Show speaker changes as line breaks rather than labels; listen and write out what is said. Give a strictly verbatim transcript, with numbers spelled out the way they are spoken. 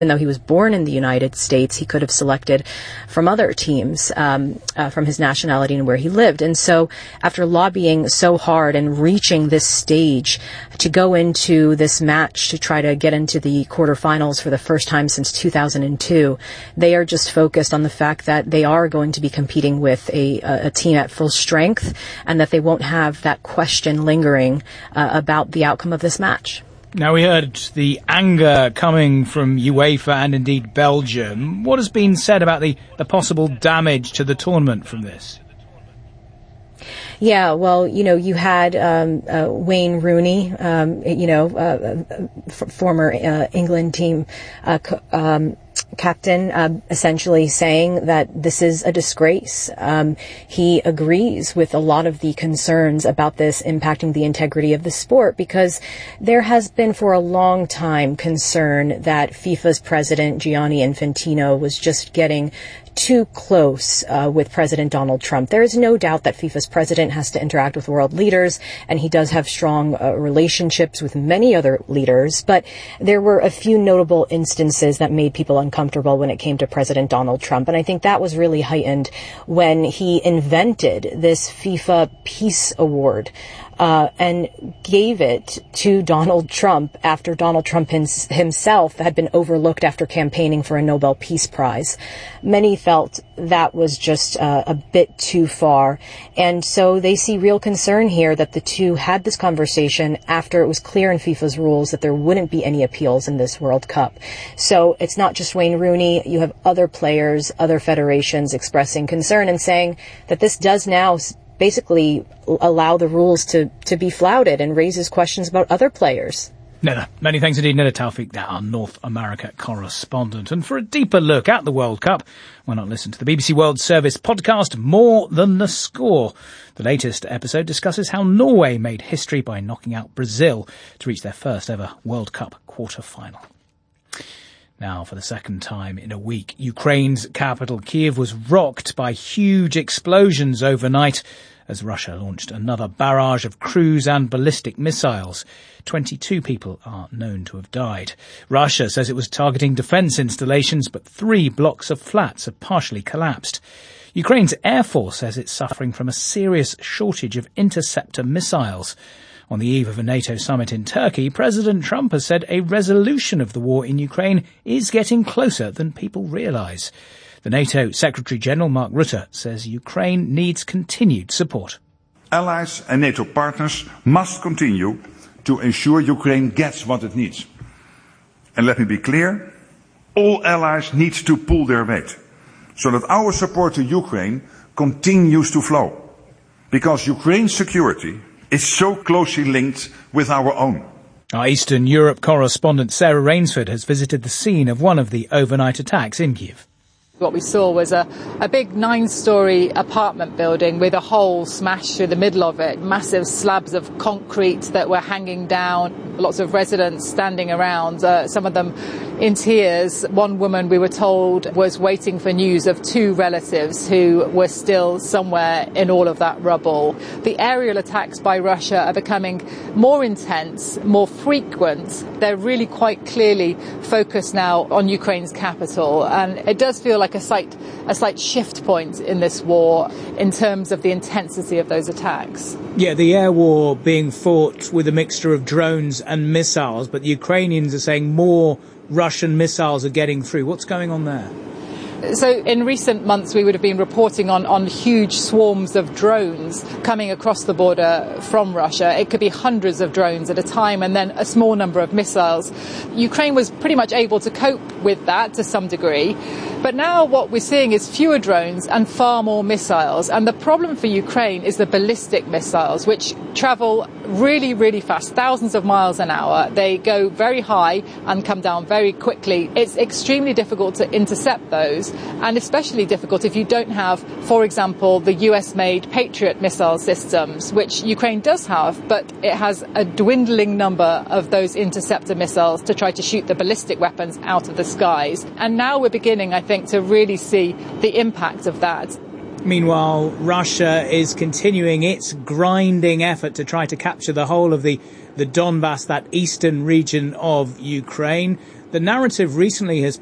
Even though he was born in the United States, he could have selected from other teams, um, uh, from his nationality and where he lived. And so after lobbying so hard and reaching this stage to go into this match to try to get into the quarterfinals for the first time since two thousand two, they are just focused on the fact that they are going to be competing with a, a team at full strength and that they won't have that question lingering uh, about the outcome of this match.
Now, we heard the anger coming from UEFA and indeed Belgium. What has been said about the, the possible damage to the tournament from this?
Yeah, well, you know, you had um, uh, Wayne Rooney, um, you know, uh, f- former uh, England team uh, co- um, captain, uh, essentially saying that this is a disgrace. Um, he agrees with a lot of the concerns about this impacting the integrity of the sport, because there has been for a long time concern that FIFA's president, Gianni Infantino, was just getting too close uh, with President Donald Trump. There is no doubt that FIFA's president has to interact with world leaders, and he does have strong uh, relationships with many other leaders, but there were a few notable instances that made people uncomfortable when it came to President Donald Trump, and I think that was really heightened when he invented this FIFA Peace Award Uh, and gave it to Donald Trump after Donald Trump hins, himself had been overlooked after campaigning for a Nobel Peace Prize. Many felt that was just uh, a bit too far, and so they see real concern here that the two had this conversation after it was clear in FIFA's rules that there wouldn't be any appeals in this World Cup. So it's not just Wayne Rooney. You have other players, other federations expressing concern and saying that this does now basically allow the rules to, to be flouted and raises questions about other players.
Neda, many thanks indeed. Neda Tawfik, our North America correspondent. And for a deeper look at the World Cup, why not listen to the B B C World Service podcast, More Than the Score? The latest episode discusses how Norway made history by knocking out Brazil to reach their first ever World Cup quarter-final. Now, for the second time in a week, Ukraine's capital, Kyiv, was rocked by huge explosions overnight as Russia launched another barrage of cruise and ballistic missiles. twenty-two people are known to have died. Russia says it was targeting defence installations, but three blocks of flats have partially collapsed. Ukraine's Air Force says it's suffering from a serious shortage of interceptor missiles. On the eve of a NATO summit in Turkey, President Trump has said a resolution of the war in Ukraine is getting closer than people realise. The NATO Secretary-General Mark Rutte says Ukraine needs continued support.
Allies and NATO partners must continue to ensure Ukraine gets what it needs. And let me be clear, all allies need to pull their weight so that our support to Ukraine continues to flow. Because Ukraine's security is so closely linked with our own.
Our Eastern Europe correspondent Sarah Rainsford has visited the scene of one of the overnight attacks in Kyiv.
What we saw was a, a big nine-storey apartment building with a hole smashed through the middle of it, massive slabs of concrete that were hanging down, lots of residents standing around, uh, some of them in tears. One woman, we were told, was waiting for news of two relatives who were still somewhere in all of that rubble. The aerial attacks by Russia are becoming more intense, more frequent. They're really quite clearly focused now on Ukraine's capital, and it does feel like a slight, a slight shift point in this war in terms of the intensity of those attacks.
Yeah, the air war being fought with a mixture of drones and missiles, but the Ukrainians are saying more Russian missiles are getting through. What's going on there?
So in recent months, we would have been reporting on, on huge swarms of drones coming across the border from Russia. It could be hundreds of drones at a time and then a small number of missiles. Ukraine was pretty much able to cope with that to some degree. But now what we're seeing is fewer drones and far more missiles. And the problem for Ukraine is the ballistic missiles, which travel really, really fast, thousands of miles an hour. They go very high and come down very quickly. It's extremely difficult to intercept those, and especially difficult if you don't have, for example, the U S-made Patriot missile systems, which Ukraine does have, but it has a dwindling number of those interceptor missiles to try to shoot the ballistic weapons out of the skies. And now we're beginning, I think, to really see the impact of that.
Meanwhile, Russia is continuing its grinding effort to try to capture the whole of the, the Donbass, that eastern region of Ukraine. the narrative recently has